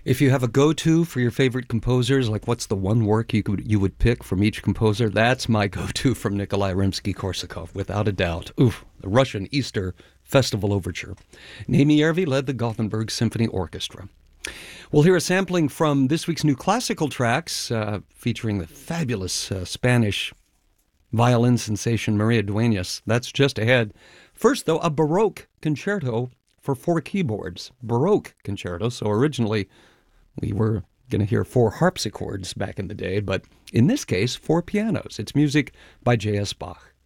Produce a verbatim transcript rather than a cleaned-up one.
If you have a go-to for your favorite composers, like what's the one work you could you would pick from each composer, that's my go-to from Nikolai Rimsky-Korsakov, without a doubt. Oof, the Russian Easter Festival Overture. Naimi Järvi led the Gothenburg Symphony Orchestra. We'll hear a sampling from this week's new classical tracks, uh, featuring the fabulous uh, Spanish violin sensation Maria Dueñas. That's just ahead. First, though, a Baroque concerto for four keyboards. Baroque concerto, so originally we were going to hear four harpsichords back in the day, but in this case, four pianos. It's music by J S Bach.